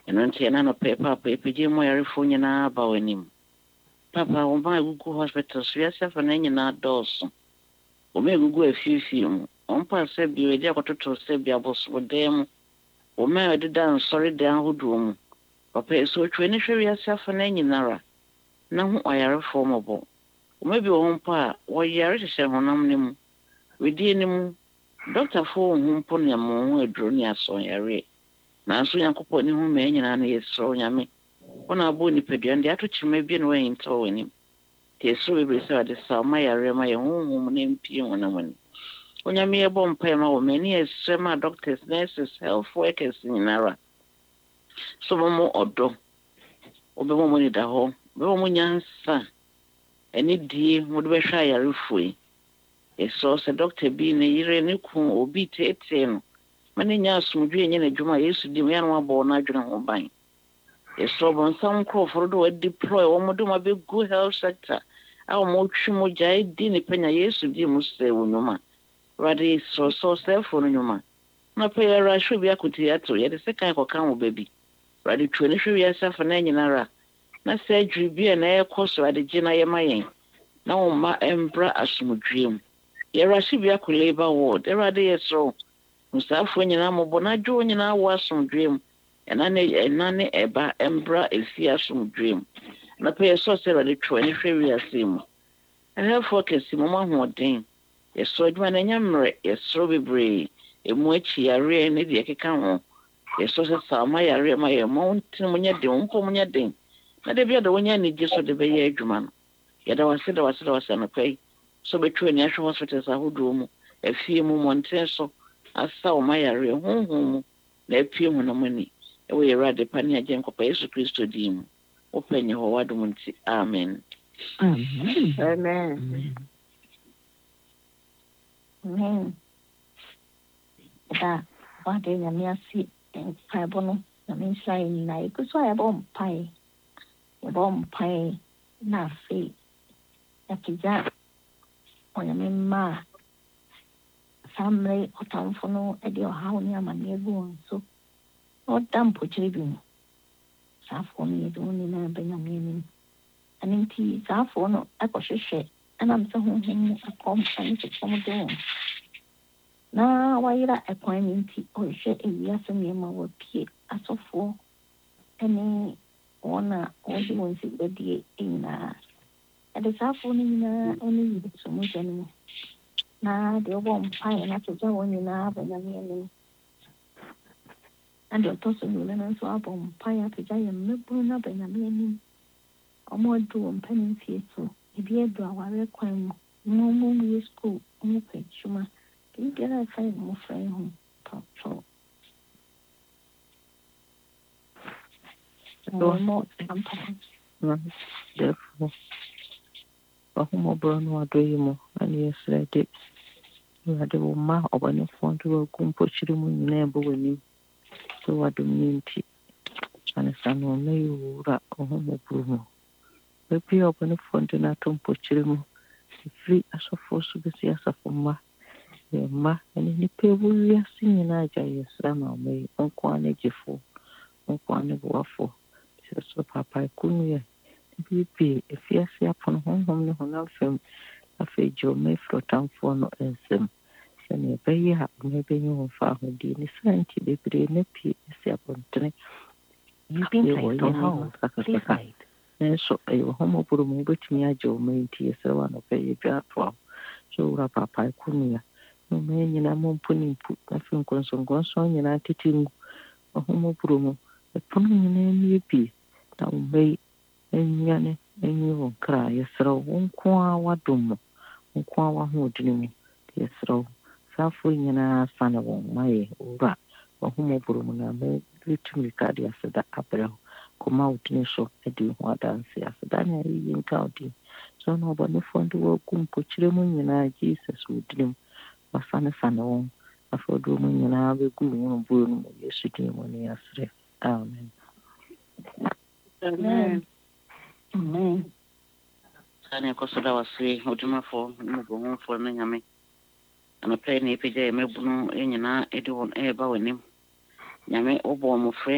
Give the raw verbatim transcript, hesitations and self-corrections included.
eno nti na no pepa pepa je mo yare fo nyina ba wanim papa wo ba gugu hospital so yasa fa na nyina dose o me gugu afifi mu on pa se bi we dia kototo se bi aboso dem o me de dan sorry dan hodo mu papa so twe ne hwe yasa fa na nyina ra na ho oyare fo mo bo o me bi wo pa wo yare hye honam ne mu we di ne mu doctor fo ho mpo ne mo ho aduro ne aso yare na so yankopɔ ne ho ma nyina na yesro nyame ona bo ni pedua ndi ato chima bi no wen to wani te so be se ade sa ma yare ma ye honhom ne mpie wona wani onyame ye bɔ mpa ma wo mani esema doctors nurses health workers nyinara so mo odo obe mo ni da ho be mo nyansa eni die mo de be hwa yare foi eso se doctor bi ne yire ne ku obi tete no mane nya asumdwe nye na dwuma Yesu di me ya no abo na adwene ho ban eso bon sam croforo do deploy wo mo do ma be go health sector aw mo twi mo jai di ne penya Yesu di mo se wonuma radi so so self no nyuma na pe ya ra hwe bi akoti ato ye de sekan ko kan wo baby radi twe ne hwe ya safa na nyinara na surgery bi na e koso ade gina ye mayen na wo ma embra asumdwe ye ra hwe bi akole labor ward e radi yeso musafo nyina mo bona dwo nyina wo asumdwem ena ne ena ne eba embra efi asumdwem na pe so se ra de tro ne hwe asim ana focus mo ma hoden yeso adwa na nyamre yeso bebre emu achi yare ne de keka ho yeso se sama yare ma ye mo ntin mo nya de mo mo nya de na de bia de wonya ne je so de be ye adwuma no ye da wase da wase da wase na pe so be tro ne ahwe hospital sa hodo mu afie mu mo ntin so asa o mayare honhom na apie mu na mani e we rade pani agen ko Yesu Kristo dim o penye ho wadum nti amen amen amen amen da wa de na mi asi pa bono na mi sai na e ku so ya bom pai e bom pai na fi ya kija o ya mi ma family otamfono edi ohawo ni amane egu so o dampo chiribi safo ni edu ni na benyame ni aninti safo no akohwehwe ana mse honhom akom ani tekom do na wayira ekwan ninti o hwe ewia so ni ma wo pie asofo eni ona odi wonsi bedi ina ade safo ni na eni so mo jani na de obo mpai na tụja woni na abanyame ni and to so ni na so abo mpai atụja ye mmebu na abanyame ni omodu mpani fie so ebi edu aware kwan mu mu mu school mu pechuma ki gera fa mu frai ho to to no mo tampa na therefore Ohumo brono adoyimo ani yesrede wade wo ma obane fonto wo kumpo chirimu nyina ebo wani so wadum ninti ana sano me yura ohumo brono bepi obane fonto na tompo chirimu free asofo so besi asafo ma ye ma ani ni pebu yasi nyina aja yesra ma me onko ane jefo onko ane boafo so papa kunu ye bibi efiasi apon honhom ne honam fem afejo me frotam fo no ensem sene beye ha me benyo ho fa ho di ni santi bebre ne pi esi apontre you've been placed on hold please wait so ayo homo puru mu betimi ajo me nti esewa no beye bia to so ura papa kunia no me nyina mo mpuni mpu afi nkonso nkonso nyina titingu homo puru mu epono nyina ni pi na umbe enyane enyo kra yesro wonko awadum wonko awahudini mu yesro safo nyina sana won mai ura ohumo burumu na me ritmi kadi aseda abra koma udini so edi ho adanse aseda na yin kaudi so no bonu fondu wo kumpo chiremu nyina Jesus udini wasana sana won afodo mu nyina be gu won buru mu Yesu di mu ni asre amen amen amen Sane kosoda wasi oduma fo mo bo fo na nyame ana play ni pije me bunu enyina edi won e ba wani nyame obo mo